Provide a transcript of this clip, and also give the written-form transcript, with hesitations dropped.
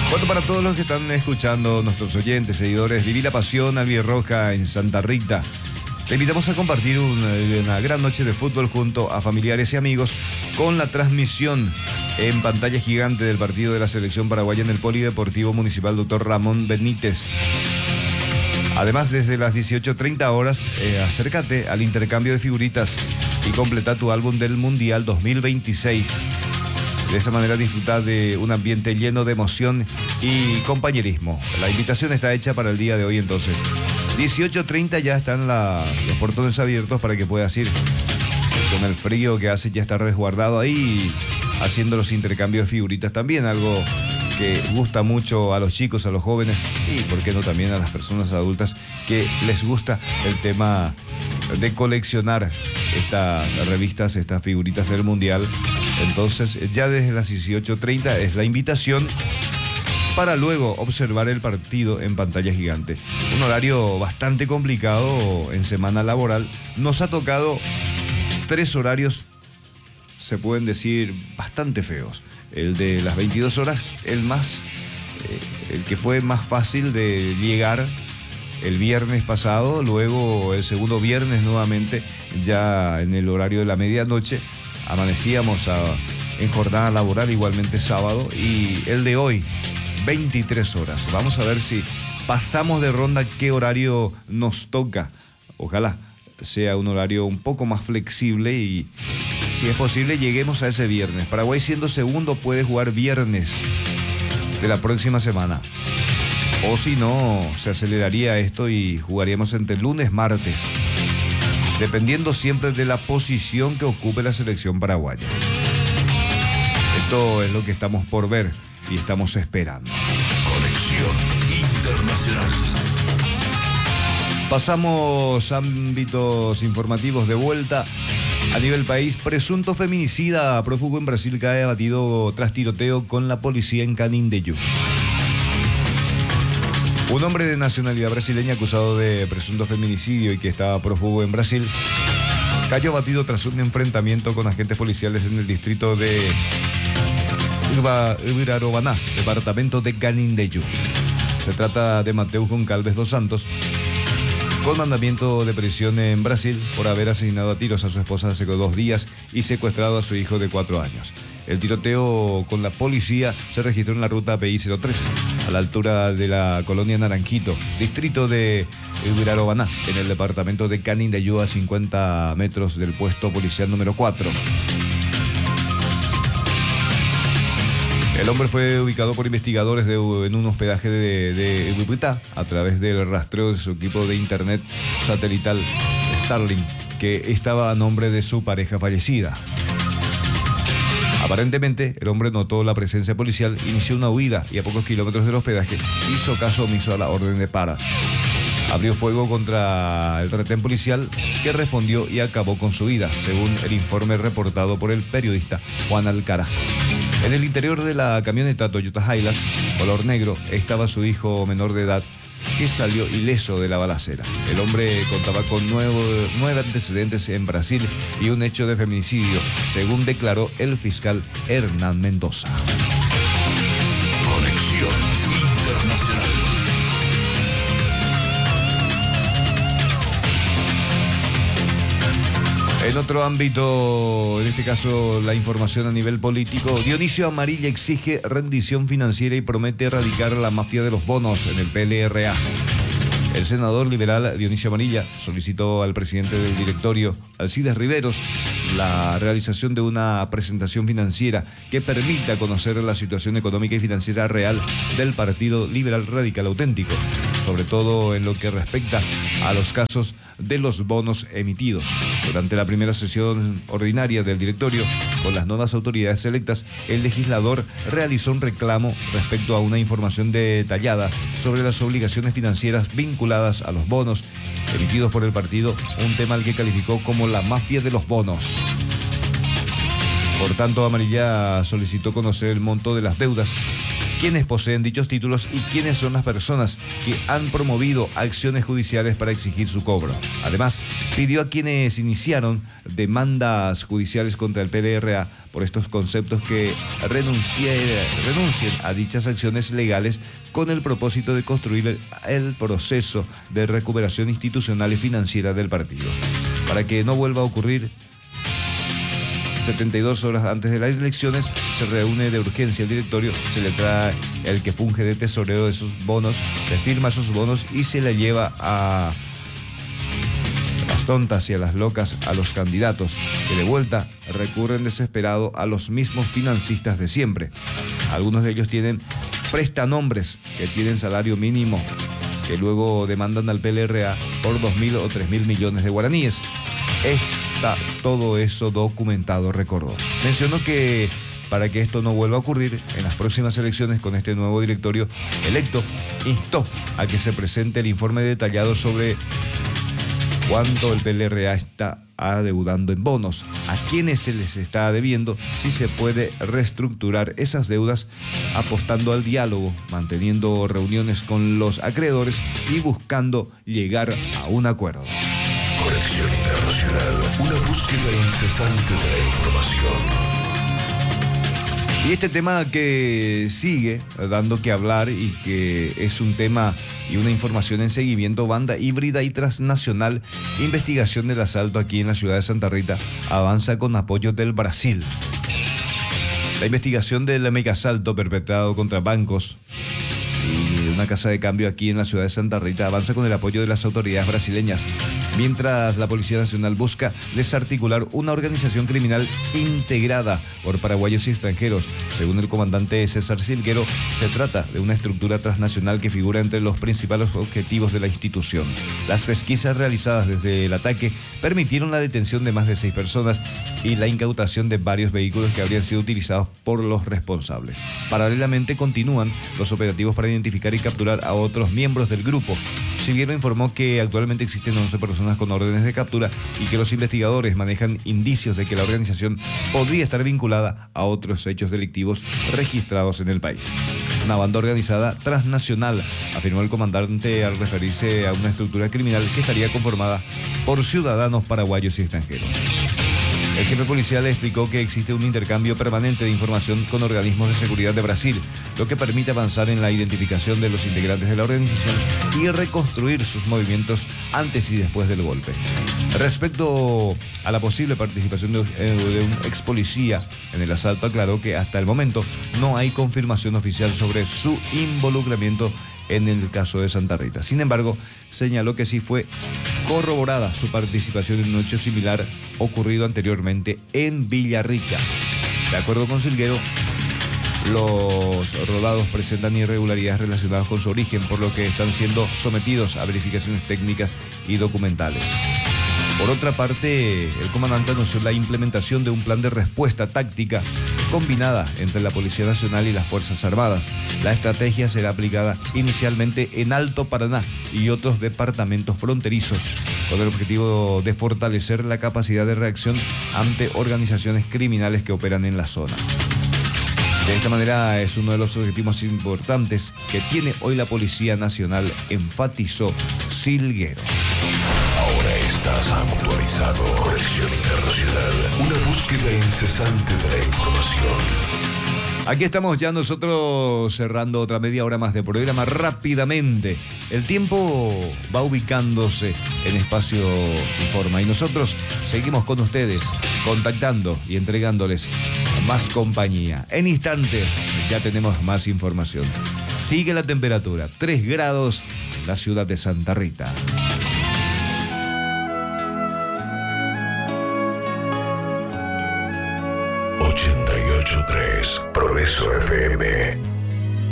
Bueno, para todos los que están escuchando, nuestros oyentes, seguidores, viví la pasión albirroja en Santa Rita. Te invitamos a compartir una gran noche de fútbol junto a familiares y amigos con la transmisión en pantalla gigante del partido de la selección paraguaya en el Polideportivo Municipal Dr. Ramón Benítez. Además, desde las 18:30 horas, acércate al intercambio de figuritas y completa tu álbum del Mundial 2026. De esa manera disfrutar de un ambiente lleno de emoción y compañerismo. La invitación está hecha para el día de hoy entonces. 18:30 ya están los portones abiertos para que puedas ir. Con el frío que hace ya está resguardado ahí haciendo los intercambios de figuritas también, algo que gusta mucho a los chicos, a los jóvenes y por qué no también a las personas adultas que les gusta el tema de coleccionar estas revistas, estas figuritas del Mundial. Entonces, ya desde las 18:30 es la invitación para luego observar el partido en pantalla gigante. Un horario bastante complicado en semana laboral. Nos ha tocado 3 horarios, se pueden decir, bastante feos. El de las 22 horas, el que fue más fácil de llegar el viernes pasado, luego el segundo viernes nuevamente, ya en el horario de la medianoche. Amanecíamos en jornada laboral, igualmente sábado, y el de hoy, 23 horas. Vamos a ver si pasamos de ronda qué horario nos toca. Ojalá sea un horario un poco más flexible y, si es posible, lleguemos a ese viernes. Paraguay, siendo segundo, puede jugar viernes de la próxima semana. O si no, se aceleraría esto y jugaríamos entre lunes, martes, dependiendo siempre de la posición que ocupe la selección paraguaya. Esto es lo que estamos por ver y estamos esperando. Conexión Internacional. Pasamos ámbitos informativos de vuelta. A nivel país, presunto feminicida prófugo en Brasil cae abatido tras tiroteo con la policía en Canindeyú. Un hombre de nacionalidad brasileña acusado de presunto feminicidio y que estaba prófugo en Brasil cayó abatido tras un enfrentamiento con agentes policiales en el distrito de Ubirarobaná, departamento de Canindeyú. Se trata de Mateus Goncalves dos Santos, con mandamiento de prisión en Brasil por haber asesinado a tiros a su esposa hace 2 días y secuestrado a su hijo de 4 años. El tiroteo con la policía se registró en la ruta PI-03, a la altura de la colonia Naranjito, distrito de Ubirarobaná, en el departamento de Canindeyú, a 50 metros del puesto policial número 4. El hombre fue ubicado por investigadores en un hospedaje de Bogotá a través del rastreo de su equipo de internet satelital Starlink, que estaba a nombre de su pareja fallecida. Aparentemente, el hombre notó la presencia policial, inició una huida y a pocos kilómetros del hospedaje hizo caso omiso a la orden de para. Abrió fuego contra el retén policial, que respondió y acabó con su vida, según el informe reportado por el periodista Juan Alcaraz. En el interior de la camioneta Toyota Hilux, color negro, estaba su hijo menor de edad, que salió ileso de la balacera. El hombre contaba con 9 antecedentes en Brasil y un hecho de feminicidio, según declaró el fiscal Hernán Mendoza. Conexión Internacional. En otro ámbito, en este caso la información a nivel político, Dionisio Amarilla exige rendición financiera y promete erradicar la mafia de los bonos en el PLRA. El senador liberal Dionisio Amarilla solicitó al presidente del directorio, Alcides Riveros, la realización de una presentación financiera que permita conocer la situación económica y financiera real del Partido Liberal Radical Auténtico, sobre todo en lo que respecta a los casos de los bonos emitidos. Durante la primera sesión ordinaria del directorio, con las nuevas autoridades electas, el legislador realizó un reclamo respecto a una información detallada sobre las obligaciones financieras vinculadas a los bonos emitidos por el partido, un tema al que calificó como la mafia de los bonos. Por tanto, Amarilla solicitó conocer el monto de las deudas quiénes poseen dichos títulos y quiénes son las personas que han promovido acciones judiciales para exigir su cobro. Además, pidió a quienes iniciaron demandas judiciales contra el PLRA por estos conceptos que renuncien a dichas acciones legales con el propósito de construir el proceso de recuperación institucional y financiera del partido. Para que no vuelva a ocurrir, 72 horas antes de las elecciones se reúne de urgencia el directorio, se le trae el que funge de tesorero de esos bonos, se firma esos bonos y se le lleva a las tontas y a las locas a los candidatos, que de vuelta recurren desesperado a los mismos financistas de siempre. Algunos de ellos tienen prestanombres que tienen salario mínimo, que luego demandan al PLRA por 2.000 o 3.000 millones de guaraníes. Está todo eso documentado, recordó. Mencionó que para que esto no vuelva a ocurrir en las próximas elecciones con este nuevo directorio electo, instó a que se presente el informe detallado sobre cuánto el PLRA está adeudando en bonos, a quiénes se les está debiendo, si se puede reestructurar esas deudas apostando al diálogo, manteniendo reuniones con los acreedores y buscando llegar a un acuerdo. Conexión Internacional, una búsqueda incesante de la información. Y este tema que sigue dando que hablar y que es un tema y una información en seguimiento: banda híbrida y transnacional, investigación del asalto aquí en la ciudad de Santa Rita, avanza con apoyo del Brasil. La investigación del megasalto perpetrado contra bancos y una casa de cambio aquí en la ciudad de Santa Rita avanza con el apoyo de las autoridades brasileñas, mientras la Policía Nacional busca desarticular una organización criminal integrada por paraguayos y extranjeros. Según el comandante César Silguero, se trata de una estructura transnacional que figura entre los principales objetivos de la institución. Las pesquisas realizadas desde el ataque permitieron la detención de más de 6 personas y la incautación de varios vehículos que habrían sido utilizados por los responsables. Paralelamente continúan los operativos para identificar y capturar a otros miembros del grupo. Silguero informó que actualmente existen 11 personas con órdenes de captura y que los investigadores manejan indicios de que la organización podría estar vinculada a otros hechos delictivos registrados en el país. Una banda organizada transnacional, afirmó el comandante al referirse a una estructura criminal que estaría conformada por ciudadanos paraguayos y extranjeros. El jefe policial explicó que existe un intercambio permanente de información con organismos de seguridad de Brasil, lo que permite avanzar en la identificación de los integrantes de la organización y reconstruir sus movimientos antes y después del golpe. Respecto a la posible participación de un ex policía en el asalto, aclaró que hasta el momento no hay confirmación oficial sobre su involucramiento en el caso de Santa Rita. Sin embargo, señaló que sí fue corroborada su participación en un hecho similar ocurrido anteriormente en Villarrica. De acuerdo con Silguero, los rodados presentan irregularidades relacionadas con su origen, por lo que están siendo sometidos a verificaciones técnicas y documentales. Por otra parte, el comandante anunció la implementación de un plan de respuesta táctica combinada entre la Policía Nacional y las Fuerzas Armadas. La estrategia será aplicada inicialmente en Alto Paraná y otros departamentos fronterizos, con el objetivo de fortalecer la capacidad de reacción ante organizaciones criminales que operan en la zona. De esta manera es uno de los objetivos importantes que tiene hoy la Policía Nacional, enfatizó Silguero. Ahora estás actualizado. Conexión Internacional, una búsqueda incesante de la información. Aquí estamos ya nosotros cerrando otra media hora más de programa rápidamente. El tiempo va ubicándose en espacio y forma y nosotros seguimos con ustedes, contactando y entregándoles más compañía. En instantes ya tenemos más información. Sigue la temperatura, 3 grados en la ciudad de Santa Rita. 88.3 Progreso FM.